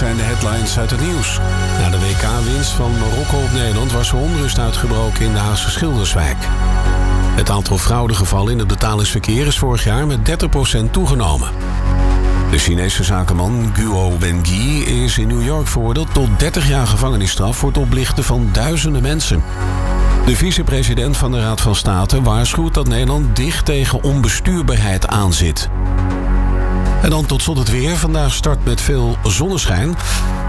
zijn de headlines uit het nieuws. Na de WK-winst van Marokko op Nederland was er onrust uitgebroken in de Haagse Schilderswijk. Het aantal fraudegevallen in het betalingsverkeer is vorig jaar met 30% toegenomen. De Chinese zakenman Guo Wenyi is in New York veroordeeld tot 30 jaar gevangenisstraf voor het oplichten van duizenden mensen. De vicepresident van de Raad van State waarschuwt dat Nederland dicht tegen onbestuurbaarheid aanzit. En dan tot slot het weer. Vandaag start met veel zonneschijn.